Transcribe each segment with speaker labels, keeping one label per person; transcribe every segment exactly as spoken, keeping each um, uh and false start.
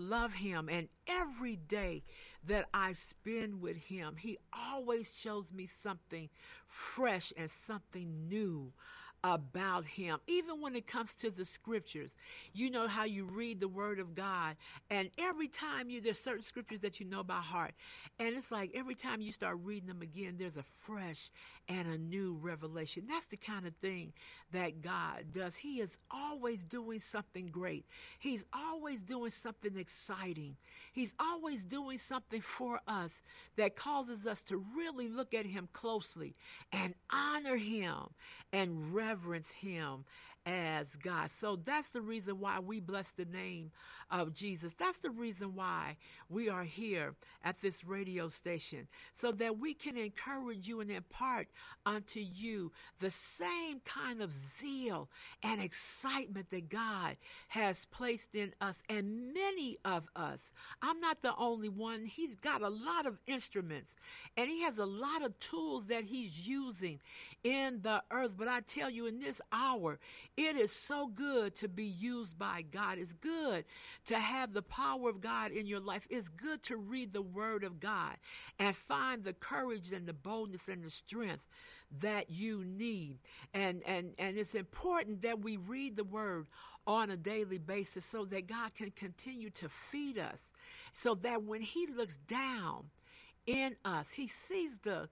Speaker 1: love him. And every day that I spend with him, he always shows me something fresh and something new about him. Even when it comes to the scriptures, you know how you read the word of God, and every time you, there's certain scriptures that you know by heart, and it's like every time you start reading them again, there's a fresh and a new revelation. That's the kind of thing that God does. He is always doing something great. He's always doing something exciting. He's always doing something for us that causes us to really look at him closely and honor him and reverence him as God. So that's the reason why we bless the name of Jesus. That's the reason why we are here at this radio station, so that we can encourage you and impart unto you the same kind of zeal and excitement that God has placed in us, and many of us. I'm not the only one. He's got a lot of instruments, and he has a lot of tools that he's using in the earth. But I tell you, in this hour, it is so good to be used by God. It's good to have the power of God in your life. It's good to read the word of God and find the courage and the boldness and the strength that you need. And, and, and it's important that we read the word on a daily basis, so that God can continue to feed us, so that when he looks down in us, he sees the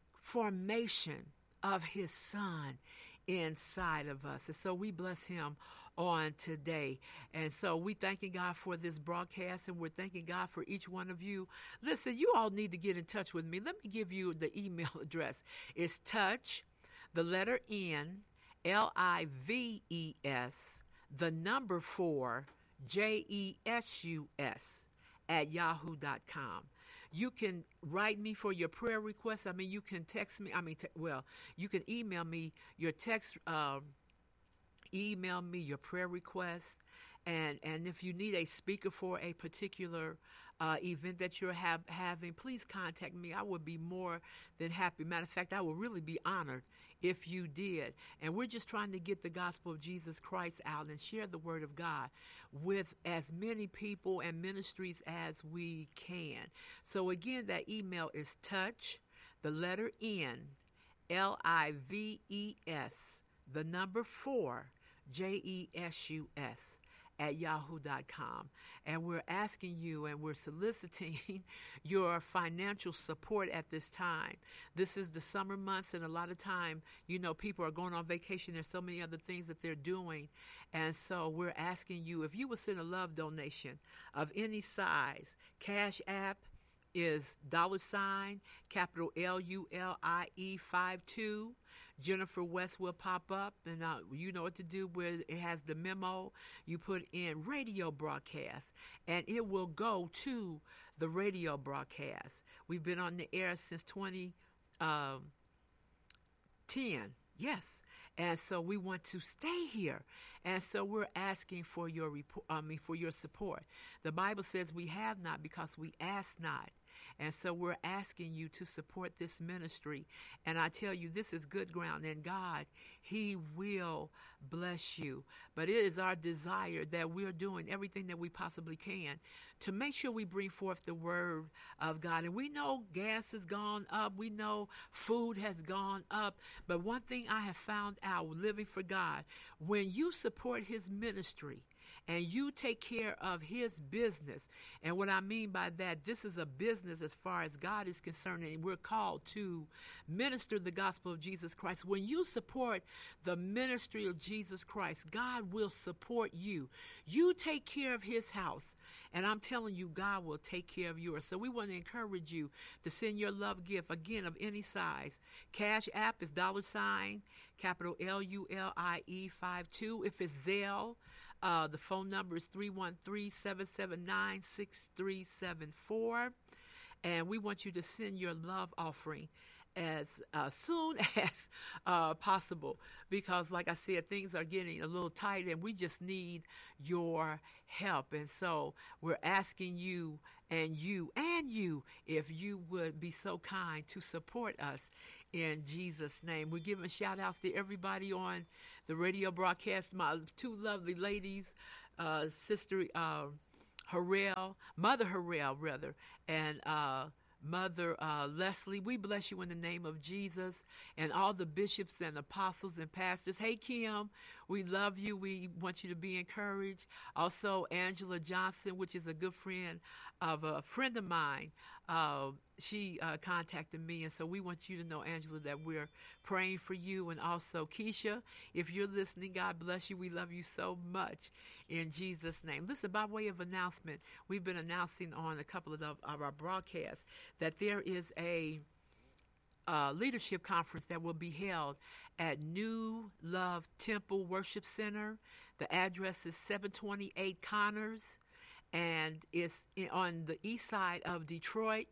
Speaker 1: formation of his son inside of us. And so we bless him on today. And so we thanking God for this broadcast, and we're thanking God for each one of you. Listen, you all need to get in touch with me. Let me give you the email address. It's touch, the letter N, L I V E S, the number four, J E S U S, at yahoo dot com. You can write me for your prayer requests. I mean, you can text me. I mean, te- well, you can email me your text, um, email me your prayer requests. And, and if you need a speaker for a particular uh, event that you're have, having, please contact me. I would be more than happy. Matter of fact, I would really be honored if you did. And we're just trying to get the gospel of Jesus Christ out and share the word of God with as many people and ministries as we can. So again, that email is touch, the letter N, L I V E S, the number four, J E S U S, at yahoo dot com. And we're asking you and we're soliciting your financial support at this time. This is the summer months, and a lot of time, you know, people are going on vacation. There's so many other things that they're doing. And so we're asking you, if you would send a love donation of any size, Cash App is dollar sign, capital L U L I E five two. Jennifer West will pop up, and uh, you know what to do with it. Has the memo. You put in radio broadcast, and it will go to the radio broadcast. We've been on the air since twenty ten. Yes. And so we want to stay here. And so we're asking for your report, I mean, for your support. The Bible says we have not because we ask not. And so we're asking you to support this ministry. And I tell you, this is good ground. And God, he will bless you. But it is our desire that we're doing everything that we possibly can to make sure we bring forth the word of God. And we know gas has gone up. We know food has gone up. But one thing I have found out living for God, when you support his ministry, and you take care of his business. And what I mean by that, this is a business as far as God is concerned, and we're called to minister the gospel of Jesus Christ. When you support the ministry of Jesus Christ, God will support you. You take care of his house, and I'm telling you, God will take care of yours. So we want to encourage you to send your love gift, again, of any size. Cash App is dollar sign, capital L U L I E five two. If it's Zelle, Uh, the phone number is three one three, seven seven nine, six three seven four. And we want you to send your love offering as uh, soon as uh, possible, because, like I said, things are getting a little tight, and we just need your help. And so we're asking you and you and you if you would be so kind to support us in Jesus' name. We're giving shout-outs to everybody on the radio broadcast, my two lovely ladies, uh, Sister uh, Harrell, Mother Harrell, rather, and uh, Mother uh, Leslie. We bless you in the name of Jesus, and all the bishops and apostles and pastors. Hey, Kim, we love you. We want you to be encouraged. Also, Angela Johnson, which is a good friend of a friend of mine. Uh, she uh, contacted me, and so we want you to know, Angela, that we're praying for you. And also, Keisha, if you're listening, God bless you. We love you so much in Jesus' name. Listen, by way of announcement, we've been announcing on a couple of, the, of our broadcasts that there is a uh, leadership conference that will be held at New Love Temple Worship Center. The address is seven twenty-eight Connors, and it's in, on the east side of Detroit.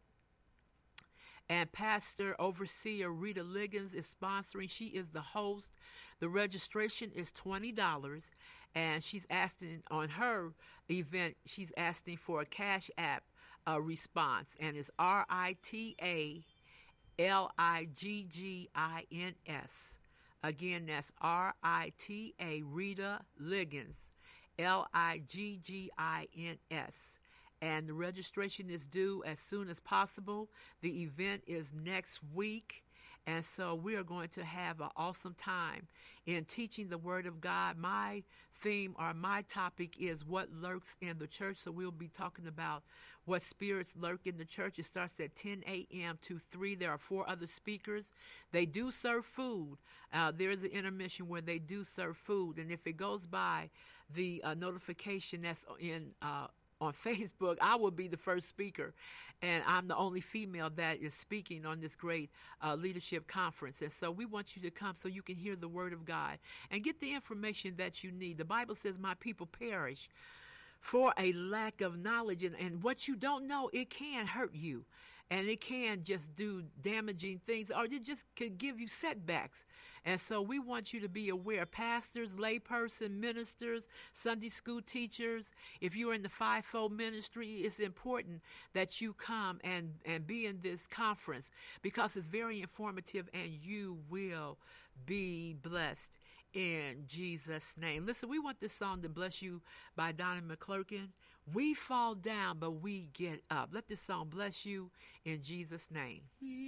Speaker 1: And Pastor Overseer Rita Liggins is sponsoring. She is the host. The registration is twenty dollars, and she's asking on her event, she's asking for a Cash App uh, response, and it's R I T A L I G G I N S. Again, that's R I T A, Rita Liggins, L I G G I N S. And the registration is due as soon as possible. The event is next week. And so we are going to have an awesome time in teaching the Word of God. My theme or my topic is what lurks in the church. So we'll be talking about what spirits lurk in the church. It starts at ten a.m. to three. There are four other speakers. They do serve food. Uh, there is an intermission where they do serve food. And if it goes by the uh, notification that's in uh, on Facebook, I will be the first speaker, and I'm the only female that is speaking on this great uh, leadership conference. And so we want you to come so you can hear the Word of God and get the information that you need. The Bible says, my people perish for a lack of knowledge, and, and what you don't know, it can hurt you, and it can just do damaging things, or it just could give you setbacks. And so we want you to be aware, pastors, layperson, ministers, Sunday school teachers. If you're in the fivefold ministry, it's important that you come and, and be in this conference, because it's very informative and you will be blessed in Jesus' name. Listen, we want this song to bless you by Donnie McClurkin. We fall down, but we get up. Let this song bless you in Jesus' name.